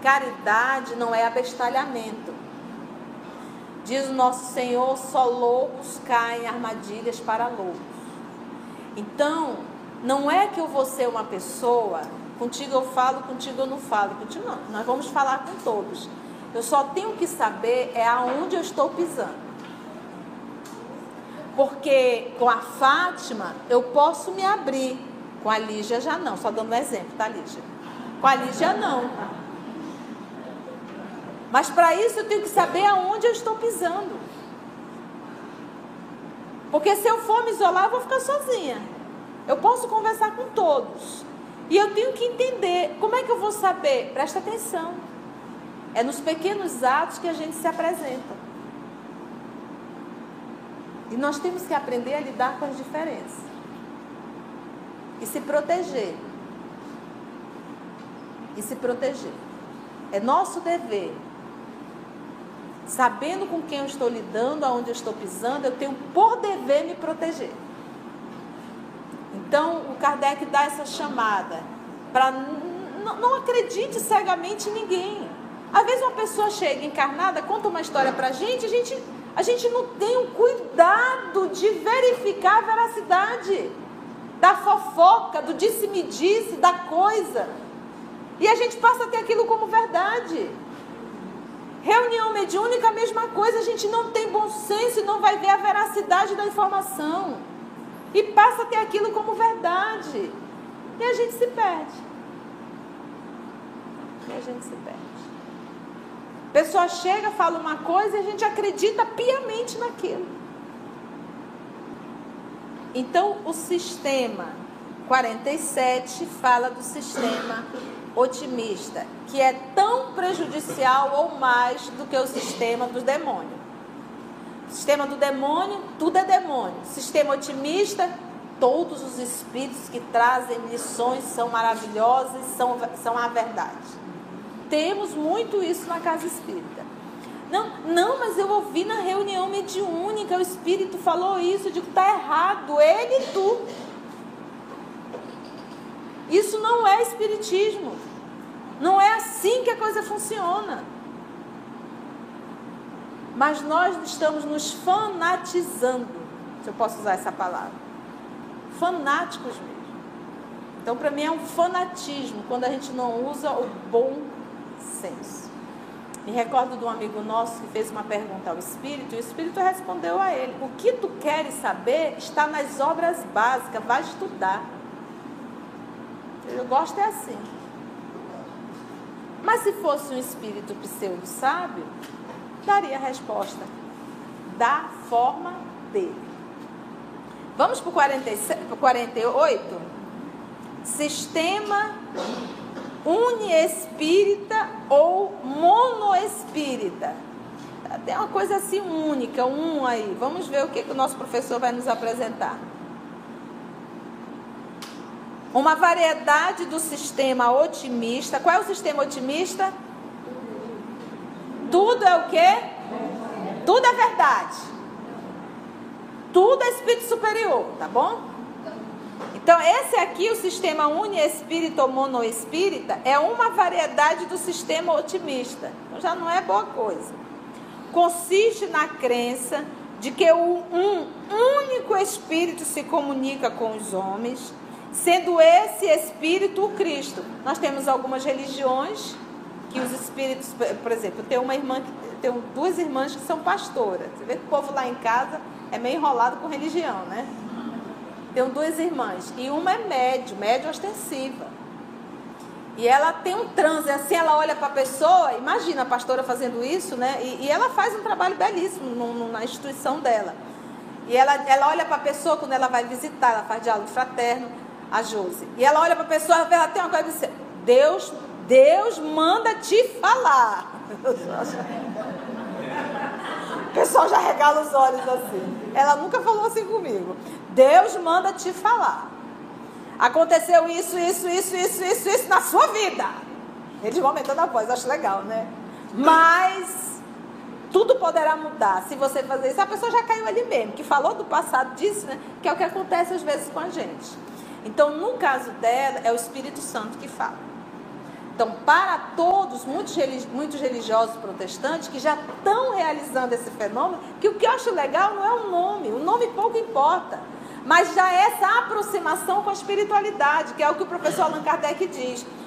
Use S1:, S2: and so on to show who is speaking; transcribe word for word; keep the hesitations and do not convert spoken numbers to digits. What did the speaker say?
S1: caridade não é abestalhamento. Diz o nosso Senhor, só loucos caem em armadilhas para loucos. Então, não é que eu vou ser uma pessoa, contigo eu falo, contigo eu não falo, contigo não, nós vamos falar com todos. Eu só tenho que saber é aonde eu estou pisando. Porque com a Fátima eu posso me abrir, com a Lígia já não, só dando um exemplo, tá, Lígia? Com a Lígia não. Mas para isso eu tenho que saber aonde eu estou pisando. Porque se eu for me isolar, eu vou ficar sozinha. Eu posso conversar com todos. E eu tenho que entender, como é que eu vou saber? Presta atenção. É nos pequenos atos que a gente se apresenta. E nós temos que aprender a lidar com as diferenças. E se proteger. E se proteger. É nosso dever. Sabendo com quem eu estou lidando, aonde eu estou pisando, eu tenho por dever me proteger. Então, o Kardec dá essa chamada para não acredite cegamente em ninguém. Às vezes uma pessoa chega encarnada, conta uma história para a gente, a gente, a gente não tem o cuidado de verificar a veracidade da fofoca, do disse-me-disse, da coisa. E a gente passa a ter aquilo como verdade. Reunião mediúnica, a mesma coisa, a gente não tem bom senso e não vai ver a veracidade da informação. E passa a ter aquilo como verdade. E a gente se perde. E a gente se perde. A pessoa chega, fala uma coisa e a gente acredita piamente naquilo. Então, o sistema quarenta e sete fala do sistema otimista, que é tão prejudicial ou mais do que o sistema do demônio. O sistema do demônio, tudo é demônio. O sistema otimista, todos os espíritos que trazem lições são maravilhosos e são, são a verdade. Temos muito isso na casa espírita. Não, não, mas eu ouvi na reunião mediúnica, o espírito falou isso, eu digo, está errado, ele e tu. Isso não é espiritismo. Não é assim que a coisa funciona. Mas nós estamos nos fanatizando, se eu posso usar essa palavra. Fanáticos mesmo. Então, para mim é um fanatismo quando a gente não usa o bom senso. Me recordo de um amigo nosso que fez uma pergunta ao espírito, e o espírito respondeu a ele: o que tu queres saber está nas obras básicas, vai estudar. Eu gosto é assim. Mas se fosse um espírito pseudo-sábio, daria a resposta da forma dele. Vamos para o quarenta e sete, quarenta e oito? Sistema uniespírita ou monoespírita. Tem uma coisa assim única, um aí. Vamos ver o que, que o nosso professor vai nos apresentar. Uma variedade do sistema otimista. Qual é o sistema otimista? Tudo é o quê? Tudo é verdade. Tudo é espírito superior, tá bom? Então, esse aqui, o sistema uniespírita ou monoespírita, é uma variedade do sistema otimista. Então, já não é boa coisa. Consiste na crença de que um único espírito se comunica com os homens, sendo esse espírito o Cristo. Nós temos algumas religiões que os espíritos, por exemplo, eu tenho uma irmã, eu tenho duas irmãs que são pastoras. Você vê que o povo lá em casa é meio enrolado com religião, né? Tenho duas irmãs, e uma é médio, médio ostensiva. E ela tem um transe, assim, ela olha para a pessoa, imagina a pastora fazendo isso, né? E, e ela faz um trabalho belíssimo no, no, na instituição dela. E ela, ela olha para a pessoa quando ela vai visitar, ela faz diálogo fraterno, a Josi. E ela olha para a pessoa, ela, ela tem uma coisa de Deus, Deus manda te falar. O pessoal já regala os olhos assim. Ela nunca falou assim comigo. Deus manda te falar. Aconteceu isso, isso, isso, isso, isso, isso na sua vida. Eles vão aumentando a voz, acho legal, né? Mas tudo poderá mudar se você fazer isso. A pessoa já caiu ali mesmo, que falou do passado disso, né? Que é o que acontece às vezes com a gente. Então, no caso dela, é o Espírito Santo que fala. Então, para todos, muitos, muitos religiosos protestantes que já estão realizando esse fenômeno, que o que eu acho legal não é o nome, o nome pouco importa, mas já é essa aproximação com a espiritualidade, que é o que o professor Allan Kardec diz.